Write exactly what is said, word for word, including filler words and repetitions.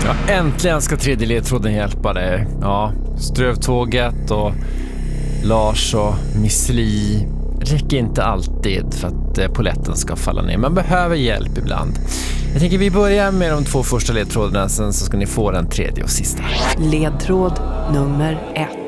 Ja, äntligen ska tredje ledtråden hjälpa dig. Ja, Strövtåget och Lars och Miss Li räcker inte alltid för att poletten ska falla ner. Man behöver hjälp ibland. Jag tänker vi börjar med de två första ledtrådarna, sen så ska ni få den tredje och sista. Ledtråd nummer ett.